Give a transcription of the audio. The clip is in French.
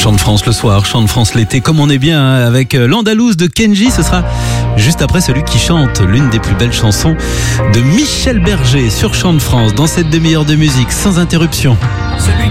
Chant de France le soir, Chant de France l'été, comme on est bien avec l'Andalouse de Kenji. Ce sera juste après celui qui chante l'une des plus belles chansons de Michel Berger sur Chant de France dans cette demi-heure de musique sans interruption. Celui